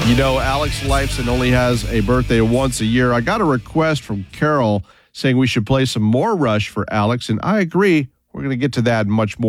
You know, Alex Lifeson only has a birthday once a year. I got a request from Carol saying we should play some more Rush for Alex, and I agree. We're going to get to that and much more.